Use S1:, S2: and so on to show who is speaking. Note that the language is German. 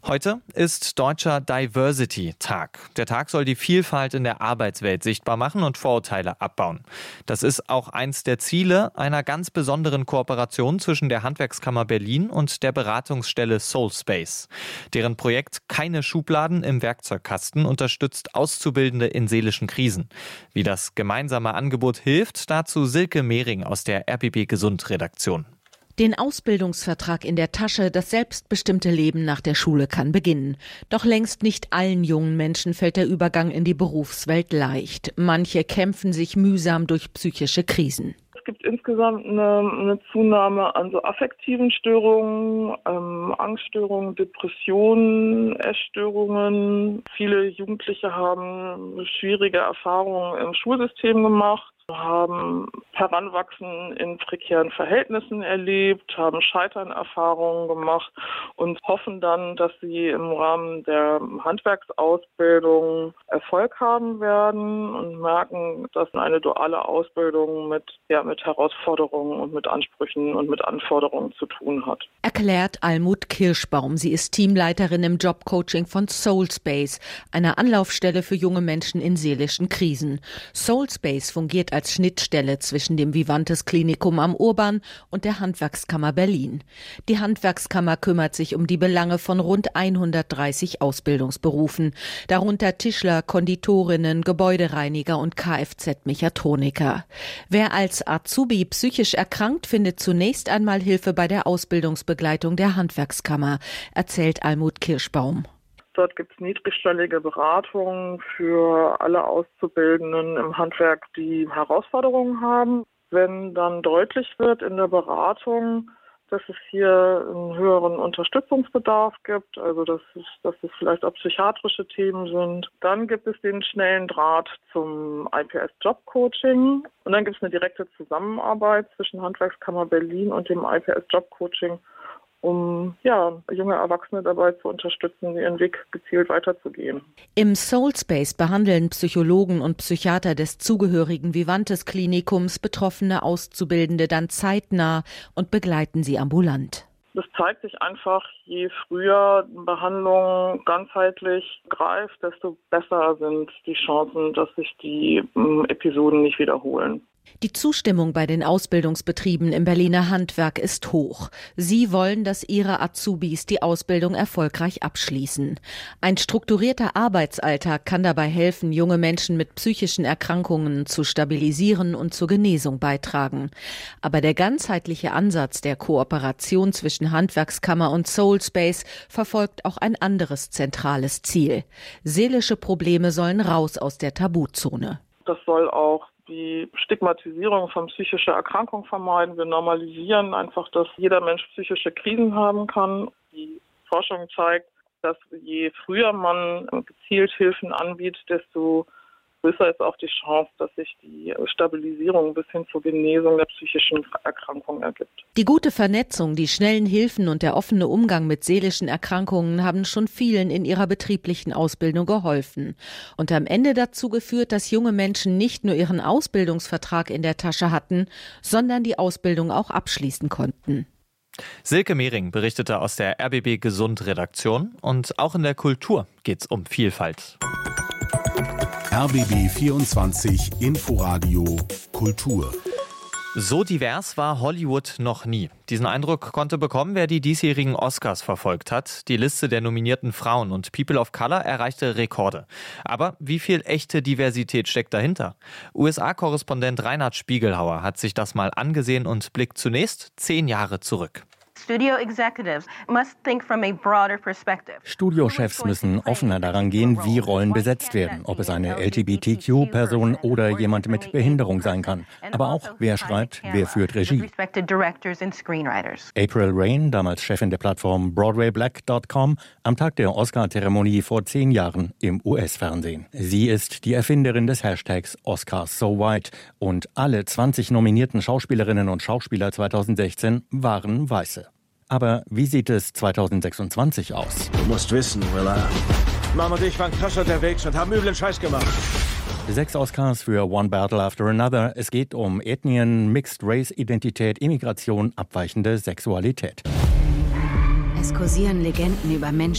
S1: Heute ist Deutscher Diversity-Tag. Der Tag soll die Vielfalt in der Arbeitswelt sichtbar machen und Vorurteile abbauen. Das ist auch eins der Ziele einer ganz besonderen Kooperation zwischen der Handwerkskammer Berlin und der Beratungsstelle Soulspace. Deren Projekt Keine Schubladen im Werkzeugkasten unterstützt Auszubildende in seelischen Krisen. Wie das gemeinsame Angebot hilft, dazu Silke Mehring aus der RBB Gesund Redaktion.
S2: Den Ausbildungsvertrag in der Tasche, das selbstbestimmte Leben nach der Schule kann beginnen. Doch längst nicht allen jungen Menschen fällt der Übergang in die Berufswelt leicht. Manche kämpfen sich mühsam durch psychische Krisen.
S3: Es gibt insgesamt eine Zunahme an so affektiven Störungen, Angststörungen, Depressionen, Essstörungen. Viele Jugendliche haben schwierige Erfahrungen im Schulsystem gemacht, haben Heranwachsen in prekären Verhältnissen erlebt, haben Scheiternerfahrungen gemacht und hoffen dann, dass sie im Rahmen der Handwerksausbildung Erfolg haben werden und merken, dass eine duale Ausbildung mit Herausforderungen und mit Ansprüchen und mit Anforderungen zu tun hat.
S2: Erklärt Almut Kirschbaum. Sie ist Teamleiterin im Jobcoaching von Soulspace, einer Anlaufstelle für junge Menschen in seelischen Krisen. Soulspace fungiert als Schnittstelle zwischen dem Vivantes Klinikum am Urban und der Handwerkskammer Berlin. Die Handwerkskammer kümmert sich um die Belange von rund 130 Ausbildungsberufen, darunter Tischler, Konditorinnen, Gebäudereiniger und Kfz-Mechatroniker. Wer als Azubi psychisch erkrankt, findet zunächst einmal Hilfe bei der Ausbildungsbegleitung der Handwerkskammer, erzählt Almut Kirschbaum.
S3: Dort gibt es niedrigschwellige Beratungen für alle Auszubildenden im Handwerk, die Herausforderungen haben. Wenn dann deutlich wird in der Beratung, dass es hier einen höheren Unterstützungsbedarf gibt, also dass es vielleicht auch psychiatrische Themen sind, dann gibt es den schnellen Draht zum IPS-Jobcoaching und dann gibt es eine direkte Zusammenarbeit zwischen Handwerkskammer Berlin und dem IPS-Jobcoaching, um junge Erwachsene dabei zu unterstützen, ihren Weg gezielt weiterzugehen.
S2: Im Soulspace behandeln Psychologen und Psychiater des zugehörigen Vivantes Klinikums betroffene Auszubildende dann zeitnah und begleiten sie ambulant.
S3: Das zeigt sich einfach, je früher Behandlung ganzheitlich greift, desto besser sind die Chancen, dass sich die Episoden nicht wiederholen.
S2: Die Zustimmung bei den Ausbildungsbetrieben im Berliner Handwerk ist hoch. Sie wollen, dass ihre Azubis die Ausbildung erfolgreich abschließen. Ein strukturierter Arbeitsalltag kann dabei helfen, junge Menschen mit psychischen Erkrankungen zu stabilisieren und zur Genesung beitragen. Aber der ganzheitliche Ansatz der Kooperation zwischen Handwerkskammer und Soulspace verfolgt auch ein anderes zentrales Ziel. Seelische Probleme sollen raus aus der Tabuzone.
S3: Das soll auch die Stigmatisierung von psychischer Erkrankung vermeiden. Wir normalisieren einfach, dass jeder Mensch psychische Krisen haben kann. Die Forschung zeigt, dass je früher man gezielt Hilfen anbietet, desto größer ist auch die Chance, dass sich die Stabilisierung bis hin zur Genesung der psychischen Erkrankung ergibt.
S2: Die gute Vernetzung, die schnellen Hilfen und der offene Umgang mit seelischen Erkrankungen haben schon vielen in ihrer betrieblichen Ausbildung geholfen und am Ende dazu geführt, dass junge Menschen nicht nur ihren Ausbildungsvertrag in der Tasche hatten, sondern die Ausbildung auch abschließen konnten.
S1: Silke Mehring berichtete aus der RBB Gesund Redaktion und auch in der Kultur geht's um Vielfalt.
S4: RBB 24 Inforadio Kultur.
S1: So divers war Hollywood noch nie. Diesen Eindruck konnte bekommen, wer die diesjährigen Oscars verfolgt hat. Die Liste der nominierten Frauen und People of Color erreichte Rekorde. Aber wie viel echte Diversität steckt dahinter? USA-Korrespondent Reinhard Spiegelhauer hat sich das mal angesehen und blickt zunächst 10 Jahre zurück.
S5: Studiochefs müssen offener daran gehen, wie Rollen besetzt werden, ob es eine LGBTQ-Person oder jemand mit Behinderung sein kann. Aber auch, wer schreibt, wer führt Regie. April Rain, damals Chefin der Plattform BroadwayBlack.com, am Tag der Oscar-Zeremonie vor 10 Jahren im US-Fernsehen. Sie ist die Erfinderin des Hashtags OscarsSoWhite und alle 20 nominierten Schauspielerinnen und Schauspieler 2016 waren Weiße. Aber wie sieht es 2026 aus?
S6: Du musst wissen, Willa. Mom und ich waren krass unterwegs und haben üblen Scheiß gemacht.
S5: 6 Oscars für One Battle After Another. Es geht um Ethnien, Mixed Race Identität, Immigration, abweichende Sexualität.
S7: Es kursieren Legenden über Menschen,